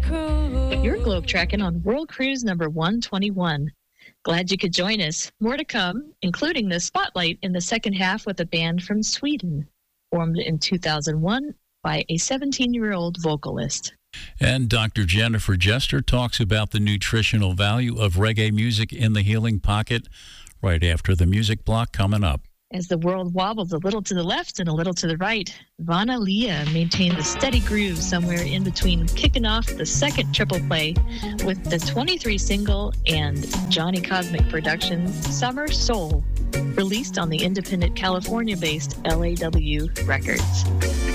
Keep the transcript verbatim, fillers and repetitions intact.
You're globe tracking on World Cruise number one twenty-one. Glad you could join us. More to come, including the spotlight in the second half with a band from Sweden, formed in two thousand one by a seventeen-year-old vocalist. And Doctor Jennifer Jester talks about the nutritional value of reggae music in the healing pocket right after the music block coming up. As the world wobbles a little to the left and a little to the right, Vana Leah maintained a steady groove somewhere in between kicking off the second triple play with the twenty-three single and Johnny Cosmic Productions' Summer Soul, released on the independent California-based L A W Records.